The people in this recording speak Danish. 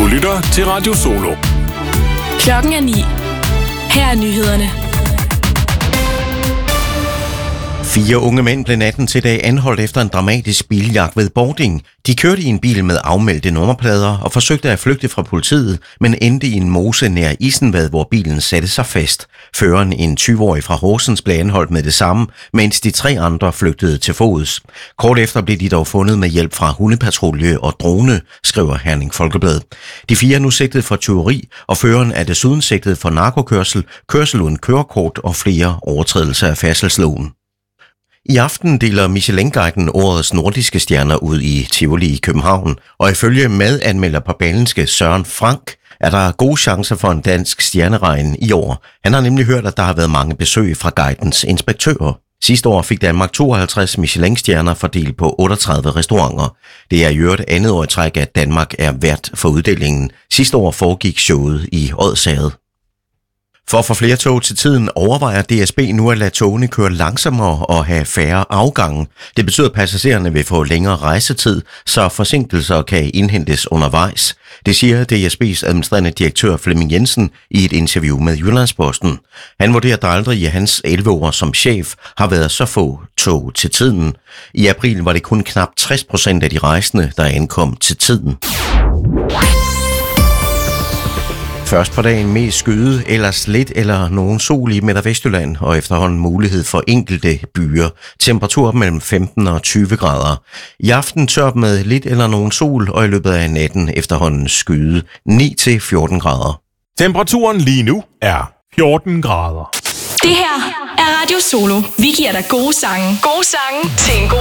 lytter til Radio Solo. Klokken er 9. Her er nyhederne. 4 unge mænd blev natten til dag anholdt efter en dramatisk biljagt ved Bording. De kørte i en bil med afmeldte nummerplader og forsøgte at flygte fra politiet, men endte i en mose nær Isenvad, hvor bilen satte sig fast. Føreren, en 20-årig fra Horsens, blev anholdt med det samme, mens de 3 andre flygtede til fods. Kort efter blev de dog fundet med hjælp fra hundepatrulje og drone, skriver Herning Folkeblad. De 4 er nu sigtet for tyveri, og føreren er desuden sigtet for narkokørsel, kørsel uden kørekort og flere overtrædelser af færdselsloven. I aften deler Michelin-guiden årets nordiske stjerner ud i Tivoli i København, og ifølge madanmelder på Berlingske Søren Frank er der gode chancer for en dansk stjerneregn i år. Han har nemlig hørt, at der har været mange besøg fra guidens inspektører. Sidste år fik Danmark 52 Michelin-stjerner fordelt på 38 restauranter. Det er i øvrigt andet år i træk, at Danmark er vært for uddelingen. Sidste år foregik showet i Odsherred. For at få flere tog til tiden overvejer DSB nu at lade togene køre langsommere og have færre afgange. Det betyder, at passagererne vil få længere rejsetid, så forsinkelser kan indhentes undervejs. Det siger DSB's administrerende direktør Flemming Jensen i et interview med Jyllandsposten. Han vurderer, at der aldrig i hans 11 år som chef har været så få tog til tiden. I april var det kun knap 60% af de rejsende, der ankom til tiden. Først på dagen mest skyde, ellers lidt eller nogen sol i Midt- og Vestjylland, og efterhånden mulighed for enkelte byer. Temperatur mellem 15 og 20 grader. I aften tørt med lidt eller nogen sol, og i løbet af natten efterhånden skyde 9-14 grader. Temperaturen lige nu er 14 grader. Det her er Radio Solo. Vi giver dig gode sange. Gode sange til en god